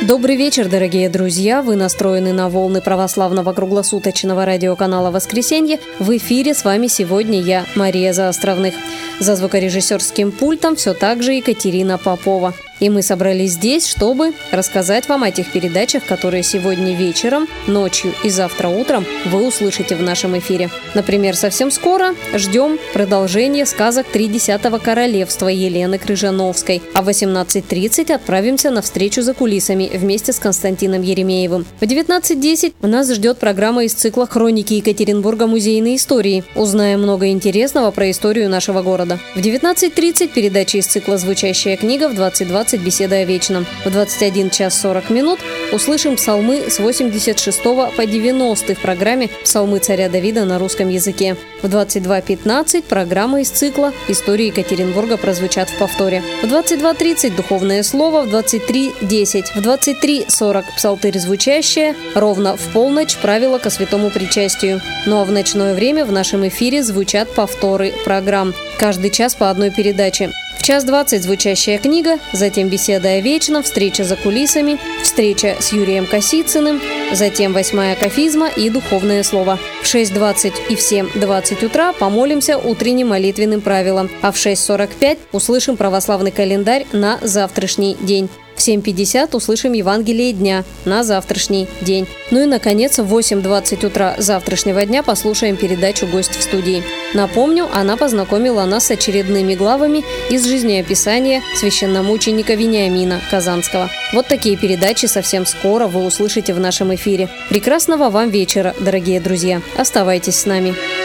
Добрый вечер, дорогие друзья! Вы настроены на волны православного круглосуточного радиоканала «Воскресенье». В эфире с вами сегодня я, Мария Заостровных. За звукорежиссерским пультом все так же Екатерина Попова. И мы собрались здесь, чтобы рассказать вам о тех передачах, которые сегодня вечером, ночью и завтра утром вы услышите в нашем эфире. Например, совсем скоро ждем продолжения сказок «Тридесятого королевства» Елены Крыжановской. А в 18:30 отправимся на встречу за кулисами вместе с Константином Еремеевым. В 19:10 нас ждет программа из цикла «Хроники Екатеринбурга. Музейной истории». Узнаем много интересного про историю нашего города. В 19:30 передача из цикла «Звучащая книга», в 20:20 беседа о вечном. В 21 час 40 минут услышим псалмы с 86 по 90 в программе «Псалмы царя Давида» на русском языке. В 22:15 программа из цикла «Истории Екатеринбурга» прозвучат в повторе. В 22:30 духовное слово, в 23:10, в 23:40 псалтырь звучащая, ровно в полночь правила ко святому причастию. Ну а в ночное время в нашем эфире звучат повторы программ. Каждый час по одной передаче. В 1:20 звучащая книга, затем беседа о вечном, встреча за кулисами, встреча с Юрием Косицыным, затем 8-я кафизма и духовное слово. В 6:20 и в 7:20 утра помолимся утренним молитвенным правилам, а в 6:45 услышим православный календарь на завтрашний день. В 7:50 услышим Евангелие дня на завтрашний день. Ну и, наконец, в 8:20 утра завтрашнего дня послушаем передачу «Гость в студии». Напомню, она познакомила нас с очередными главами из жизнеописания священномученика Вениамина Казанского. Вот такие передачи совсем скоро вы услышите в нашем эфире. Прекрасного вам вечера, дорогие друзья! Оставайтесь с нами.